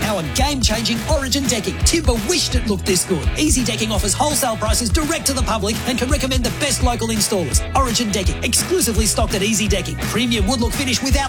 our game-changing Origin decking. Timber wished it looked this good. Easy Decking offers wholesale prices direct to the public and can recommend the best local installers. Origin Decking, exclusively stocked at Easy Decking. Premium wood look finish without